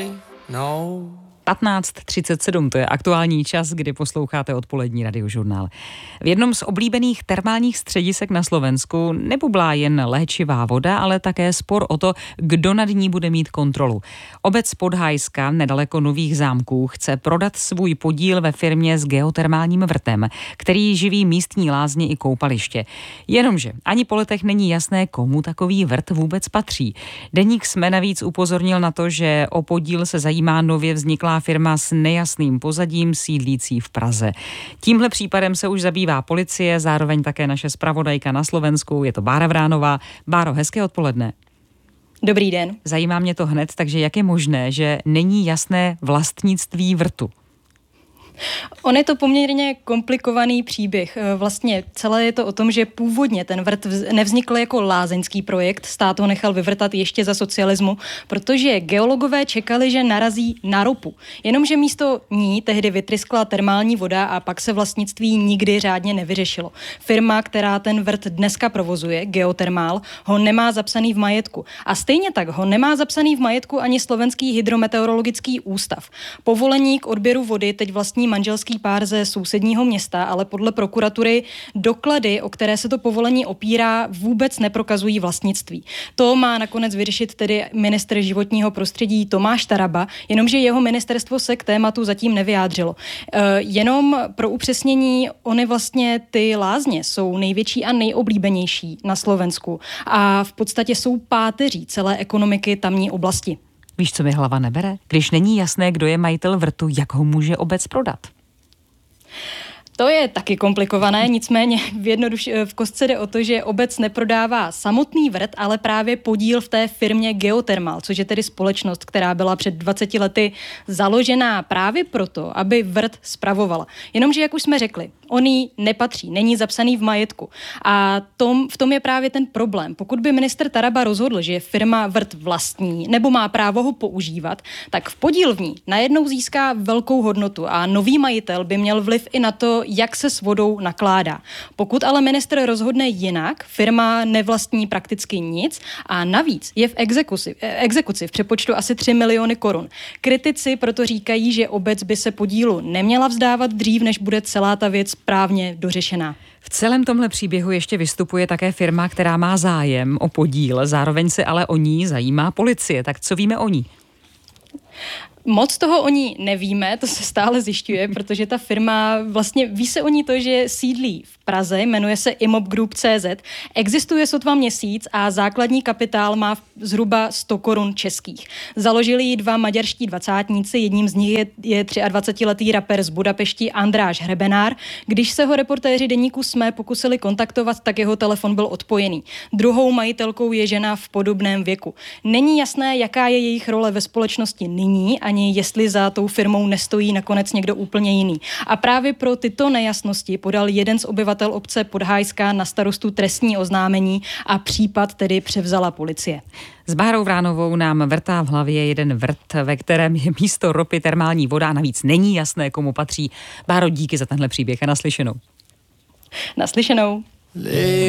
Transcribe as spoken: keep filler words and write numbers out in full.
sorry, no. patnáct třicet sedm, to je aktuální čas, kdy posloucháte odpolední radiožurnál. V jednom z oblíbených termálních středisek na Slovensku nebublá jen léčivá voda, ale také spor o to, kdo nad ní bude mít kontrolu. Obec Podhajska nedaleko Nových Zámků chce prodat svůj podíl ve firmě s geotermálním vrtem, který živí místní lázně i koupaliště. Jenomže ani po letech není jasné, komu takový vrt vůbec patří. Deník SME navíc upozornil na to, že o podíl se zajímá nově vzniklá firma s nejasným pozadím sídlící v Praze. Tímhle případem se už zabývá policie, zároveň také naše zpravodajka na Slovensku, je to Bára Vránová. Báro, hezké odpoledne. Dobrý den. Zajímá mě to hned, takže jak je možné, že není jasné vlastnictví vrtu? On je to poměrně komplikovaný příběh. Vlastně celé je to o tom, že původně ten vrt nevznikl jako lázeňský projekt, stát ho nechal vyvrtat ještě za socialismu, protože geologové čekali, že narazí na ropu. Jenomže místo ní tehdy vytryskla termální voda a pak se vlastnictví nikdy řádně nevyřešilo. Firma, která ten vrt dneska provozuje, Geotermál, ho nemá zapsaný v majetku. A stejně tak ho nemá zapsaný v majetku ani Slovenský hydrometeorologický ústav. Povolení k odběru vody teď vlastní manželský pár ze sousedního města, ale podle prokuratury doklady, o které se to povolení opírá, vůbec neprokazují vlastnictví. To má nakonec vyřešit tedy ministr životního prostředí Tomáš Taraba, jenomže jeho ministerstvo se k tématu zatím nevyjádřilo. E, jenom pro upřesnění, ony vlastně ty lázně jsou největší a nejoblíbenější na Slovensku a v podstatě jsou páteří celé ekonomiky tamní oblasti. Víš, co mi hlava nebere? Když není jasné, kdo je majitel vrtu, jak ho může obec prodat? To je taky komplikované, nicméně v, jednoduš, v kostce jde o to, že obec neprodává samotný vrt, ale právě podíl v té firmě Geotermal, což je tedy společnost, která byla před dvaceti lety založená právě proto, aby vrt spravovala. Jenomže, jak už jsme řekli, on jí nepatří, není zapsaný v majetku. A tom, v tom je právě ten problém. Pokud by ministr Taraba rozhodl, že firma vrt vlastní nebo má právo ho používat, tak v podíl v ní najednou získá velkou hodnotu a nový majitel by měl vliv i na to, jak se s vodou nakládá. Pokud ale ministr rozhodne jinak, firma nevlastní prakticky nic a navíc je v exekuci, exekuci v přepočtu asi tři miliony korun. Kritici proto říkají, že obec by se podílu neměla vzdávat dřív, než bude celá ta věc právně dořešená. V celém tomhle příběhu ještě vystupuje také firma, která má zájem o podíl, zároveň se ale o ní zajímá policie. Tak co víme o ní? Moc toho o ní nevíme, to se stále zjišťuje, protože ta firma, vlastně ví se o ní to, že sídlí v Praze, jmenuje se Imop Group tečka cé zet, existuje sotva měsíc a základní kapitál má zhruba sto korun českých. Založili ji dva maďarští dvacátníci, jedním z nich je, je dvacetiletý rapper z Budapešti Andráš Hrebenár. Když se ho reportéři deníku SME pokusili kontaktovat, tak jeho telefon byl odpojený. Druhou majitelkou je žena v podobném věku. Není jasné, jaká je jejich role ve společnosti nyní, ani jestli za tou firmou nestojí nakonec někdo úplně jiný. A právě pro tyto nejasnosti podal jeden z obyvatel obce Podhajska na starostu trestní oznámení a případ tedy převzala policie. S Bárou Vránovou nám vrtá v hlavě jeden vrt, ve kterém je místo ropy termální voda a navíc není jasné, komu patří. Báro, díky za tenhle příběh a naslyšenou. Naslyšenou.